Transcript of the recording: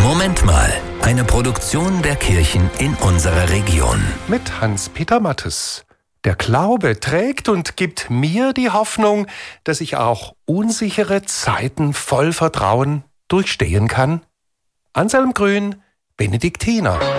Moment mal, eine Produktion der Kirchen in unserer Region. Mit Hans-Peter Mattes. Der Glaube trägt und gibt mir die Hoffnung, dass ich auch unsichere Zeiten voll Vertrauen durchstehen kann. Anselm Grün, Benediktiner.